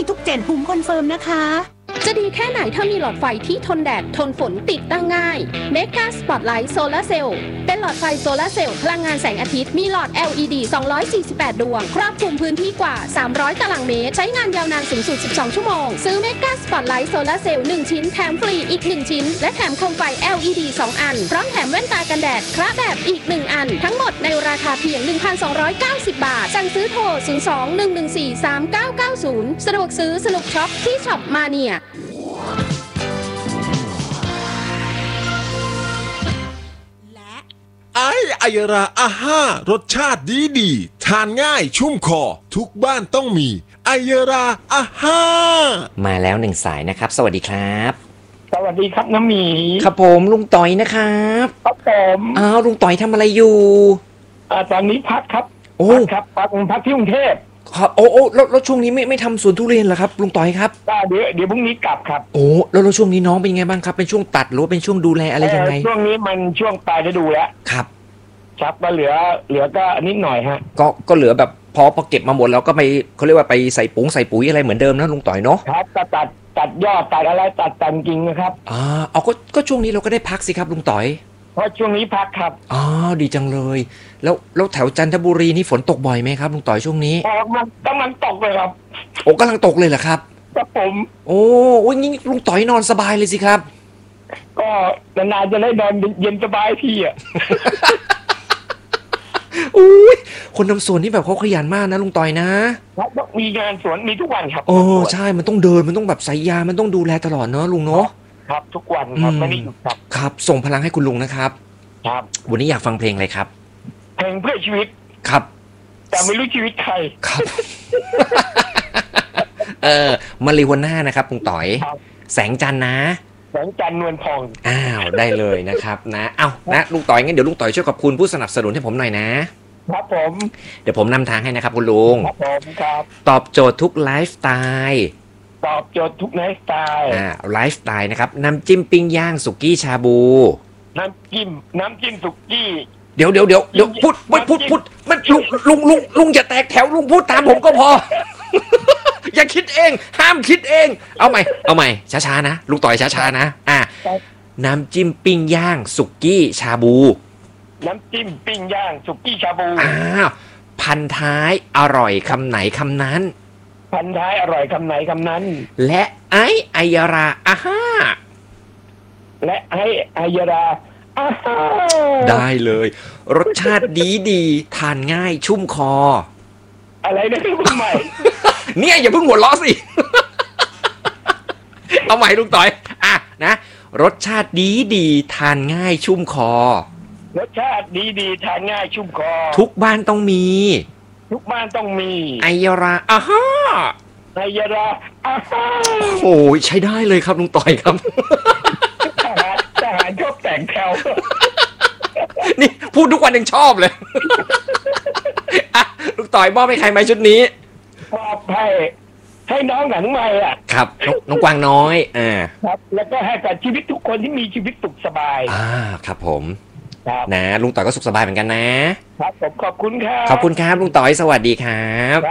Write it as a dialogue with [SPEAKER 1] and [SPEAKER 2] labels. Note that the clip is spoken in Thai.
[SPEAKER 1] ทุกเจนภูมิคอนเฟิร์มนะคะ
[SPEAKER 2] จะดีแค่ไหนถ้ามีหลอดไฟที่ทนแดดทนฝนติดตั้งง่าย Mega Spotlight Solar Cell เป็นหลอดไฟโซลาร์เซลล์พลังงานแสงอาทิตย์มีหลอด LED 248 ดวงครอบคลุมพื้นที่กว่า300ตารางเมตรใช้งานยาวนานสูงสุด12ชั่วโมงซื้อ Mega Spotlight Solar Cell 1 ชิ้นแถมฟรีอีก1ชิ้นและแถมโคมไฟ LED 2 อันพร้อมแถมแว่นตากันแดดคระแบบอีก1อันทั้งหมดในราคาเพียง 1,290 บาทสั่งซื้อโทร 02-114-3990 สะดวกซื้อสนุกช็อปที่ช็อปมาเนีย
[SPEAKER 3] ไอราอาห้ารสชาติดีทานง่ายชุ่มคอทุกบ้านต้องมีไอราอาห้า
[SPEAKER 4] มาแล้วหนึ่งสายนะครับสวัสดีครับ
[SPEAKER 5] สวัสดีครับน้ำหมี
[SPEAKER 4] ครับผมลุงต่อยนะครับ
[SPEAKER 5] ครับผม
[SPEAKER 4] ลุงต่อยทำอะไรอยู่
[SPEAKER 5] ตอนนี้พักครับครับพักที่กรุงเทพ
[SPEAKER 4] ครับแล้วช่วงนี้ไม่ทำสวนทุเรียนเหรอครับลุงต่อยครับ
[SPEAKER 5] เดี๋ยวพรุ่งนี้กลับครับ
[SPEAKER 4] แล้วช่วงนี้น้องเป็นไงบ้างครับเป็นช่วงตัดหรือว่าเป็นช่วงดูแลอะไรยังไง
[SPEAKER 5] ช่วงนี้มันช่วงปลายฤดูแล้ว
[SPEAKER 4] ครับ
[SPEAKER 5] ก็เหลือก็นิดหน่อยฮะ
[SPEAKER 4] ก็เหลือแบบพอเก็บมาหมดแล้วก็ไปเขาเรียกว่าไปใส่ปุ๋ยอะไรเหมือนเดิมนะลุงต่อยเนาะ
[SPEAKER 5] ครับก็ตัดยอดตัดอะไรตัดจริงนะครับ
[SPEAKER 4] ก็ช่วงนี้เราก็ได้พักสิครับลุงต่อย
[SPEAKER 5] เพราะช่วงนี้พักครับ
[SPEAKER 4] ดีจังเลยแล้วแถวจันทบุรีนี่ฝนตกบ่อยไหมครับลุงต่อยช่วงนี้
[SPEAKER 5] มันกำลังตกเลยครับ
[SPEAKER 4] กำลังตกเลยเหรอครับ
[SPEAKER 5] ครับผม
[SPEAKER 4] โอ้งี้ลุงต่อยนอนสบายเลยสิครับ
[SPEAKER 5] ก็นานๆจะได้นอนเย็นสบายพี่อ่ะ
[SPEAKER 4] คนทำสวนนี่แบบเขาขยันมากนะลุงต่อยนะครับ
[SPEAKER 5] มีงานสวนมีทุกวันครับ
[SPEAKER 4] ใช่มันต้องเดินมันต้องแบบใส่ยามันต้องดูแลตลอดเนาะลุงเนาะ
[SPEAKER 5] ครับทุกวันครับไม่ได้หยุดครับ
[SPEAKER 4] ครับส่งพลังให้คุณลุงนะครับ
[SPEAKER 5] ครับ
[SPEAKER 4] วันนี้อยากฟังเพลงอะไรครับ
[SPEAKER 5] เพลงเพื่อชีวิต
[SPEAKER 4] ครับ
[SPEAKER 5] แต่ไม่รู้ชีวิตใคร
[SPEAKER 4] ครับมาริวาน่านะครับลุงต่อยแสงจันทร์นะ
[SPEAKER 5] แสงจันทร์นวลทอง
[SPEAKER 4] ได้เลยนะครับนะนะลุงต่อยงั้นเดี๋ยวลุงต่อยช่วยขอบคุณผู้สนับสนุนให้ผมหน่อยนะครับ
[SPEAKER 5] ผม
[SPEAKER 4] เดี๋ยวผมนำทางให้นะครับคุณลุง
[SPEAKER 5] ครับผมครับ
[SPEAKER 4] ตอบโจทย์ทุกไลฟ์สไตล์
[SPEAKER 5] ตอบโจทย์ทุกไลฟ์สไตล์
[SPEAKER 4] ไลฟ์สไตล์นะครับน้ำจิ้มปิ้งย่างสุกี้ชาบู
[SPEAKER 5] น้ำจิ้มสุกี้
[SPEAKER 4] เดี๋ยวพูดมันลุงอย่าแตกแถวลุงพูดตามผมก็พอ อย่าคิดเองห้ามคิดเองเอาใหม่ช้าๆนะลุงต่อยช้าๆนะน้ำจิ้มปิ้งย่างสุกี้ชาบู
[SPEAKER 5] น้ำจิ้มปิ้งย่างสุกี้ชาบู
[SPEAKER 4] พันท้ายอร่อยคำไหนคำนั้น
[SPEAKER 5] พันท้ายอร่อยคำไหนคำนั้น
[SPEAKER 4] และไอยาราอาห้า
[SPEAKER 5] และไอยาราอาห้า
[SPEAKER 4] ได้เลยรสชาติดีทานง่ายชุ่มคอ
[SPEAKER 5] อะไรนะพี่ใหม่
[SPEAKER 4] เนี่ยอย่าเพิ่งหัวเราะสิ เอาใหม่ลุงต่อยนะรสชาติดีทานง่ายชุ่มคอ
[SPEAKER 5] รสชาติดีทานง่ายชุ่มคอ
[SPEAKER 4] ทุกบ้านต้องมีไอยาราอาห้า
[SPEAKER 5] ไอยาราอาห้า
[SPEAKER 4] โอ้ยใช้ได้เลยครับลุงต่อยครับ
[SPEAKER 5] ทหารชอบแต่งแถว
[SPEAKER 4] นี่พูดทุกวันยังชอบเลยลุงต่อยมอบให้ใครไหมชุดนี้
[SPEAKER 5] มอบให้น้องกับน้องใหม่
[SPEAKER 4] ครับน้องกวางน้อย
[SPEAKER 5] ครับแล้วก็ให้กับชีวิตทุกคนที่มีชีวิตสุขสบาย
[SPEAKER 4] ครับผมนะลุงต่อยก็สุขสบายเหมือนกันนะครับ
[SPEAKER 5] ผมขอบคุณครับ
[SPEAKER 4] ลุงต่อยสวัสดีครับ